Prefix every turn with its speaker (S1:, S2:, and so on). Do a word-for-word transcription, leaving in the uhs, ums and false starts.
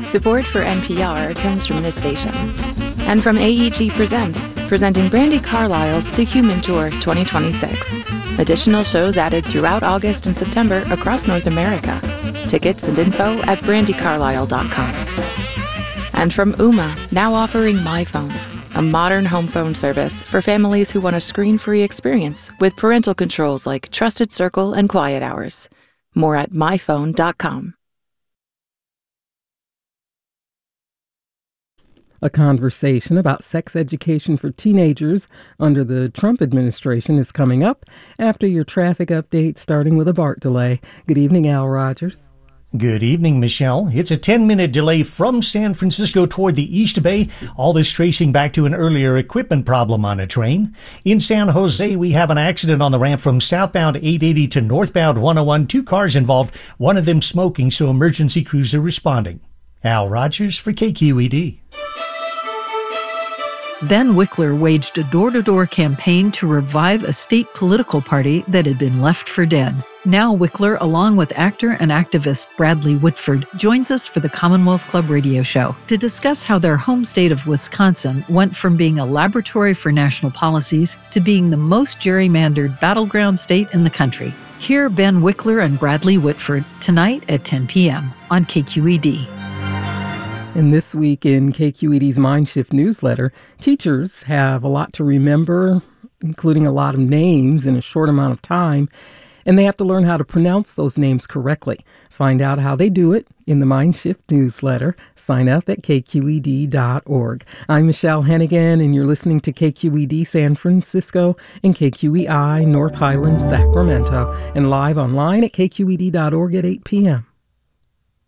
S1: Support for N P R comes from this station. And from A E G Presents, presenting Brandi Carlile's The Human Tour twenty twenty-six. Additional shows added throughout August and September across North America. Tickets and info at brandi carlile dot com. And from Ooma, now offering MyPhone, a modern home phone service for families who want a screen-free experience with parental controls like Trusted Circle and Quiet Hours. More at my phone dot com.
S2: A conversation about sex education for teenagers under the Trump administration is coming up after your traffic update, starting with a BART delay. Good evening, Al Rogers.
S3: Good evening, Michelle. It's a ten-minute delay from San Francisco toward the East Bay, all this tracing back to an earlier equipment problem on a train. In San Jose, we have an accident on the ramp from southbound eight eighty to northbound one oh one. Two cars involved, one of them smoking, so emergency crews are responding. Al Rogers for K Q E D.
S4: Ben Wickler waged a door-to-door campaign to revive a state political party that had been left for dead. Now Wickler, along with actor and activist Bradley Whitford, joins us for the Commonwealth Club radio show to discuss how their home state of Wisconsin went from being a laboratory for national policies to being the most gerrymandered battleground state in the country. Hear Ben Wickler and Bradley Whitford tonight at ten p.m. on K Q E D.
S2: And this week in K Q E D's Mindshift newsletter, teachers have a lot to remember, including a lot of names in a short amount of time, and they have to learn how to pronounce those names correctly. Find out how they do it in the Mindshift newsletter. Sign up at k q e d dot org. I'm Michelle Hennigan, and you're listening to K Q E D San Francisco and K Q E I North Highlands, Sacramento, and live online at k q e d dot org at eight p.m.